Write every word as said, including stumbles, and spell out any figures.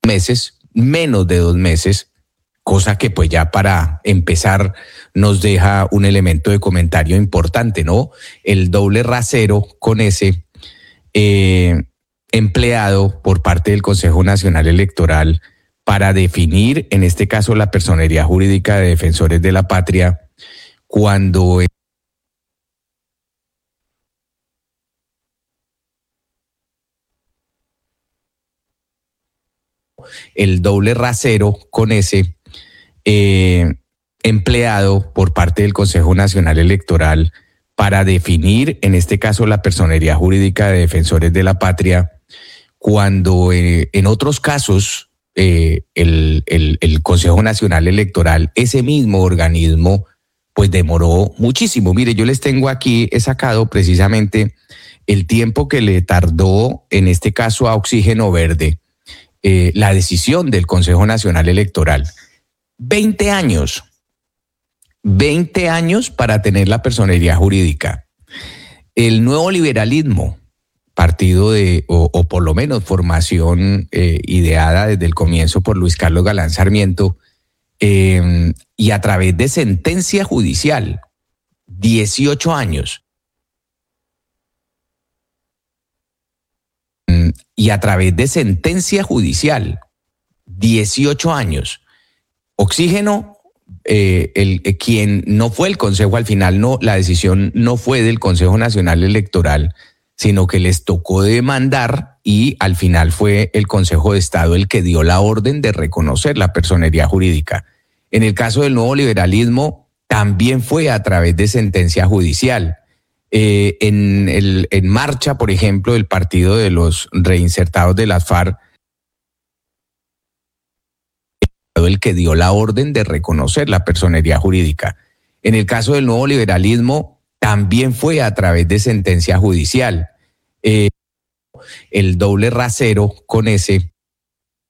meses, menos de dos meses, cosa que pues ya para empezar nos deja un elemento de comentario importante, ¿no? El doble rasero con ese eh, empleado por parte del Consejo Nacional Electoral para definir, en este caso, la personería jurídica de defensores de la patria, cuando el doble rasero con ese eh, empleado por parte del Consejo Nacional Electoral para definir, en este caso, la personería jurídica de defensores de la patria, cuando eh, en otros casos eh, el, el, el Consejo Nacional Electoral, ese mismo organismo, pues demoró muchísimo. Mire, yo les tengo aquí, he sacado precisamente el tiempo que le tardó, en este caso a Oxígeno Verde, eh, la decisión del Consejo Nacional Electoral. veinte años. veinte años para tener la personería jurídica. El nuevo liberalismo, partido de, o, o por lo menos formación eh, ideada desde el comienzo por Luis Carlos Galán Sarmiento, eh, y a través de sentencia judicial, dieciocho años. Y a través de sentencia judicial, dieciocho años. Oxígeno, eh, el, eh, quien no fue el Consejo al final, no, la decisión no fue del Consejo Nacional Electoral, sino que les tocó demandar y al final fue el Consejo de Estado el que dio la orden de reconocer la personería jurídica. En el caso del nuevo liberalismo, también fue a través de sentencia judicial. Eh, en, el, en marcha, por ejemplo, del partido de los reinsertados de las FARC, el que dio la orden de reconocer la personería jurídica. En el caso del nuevo liberalismo, también fue a través de sentencia judicial. Eh, el doble rasero con ese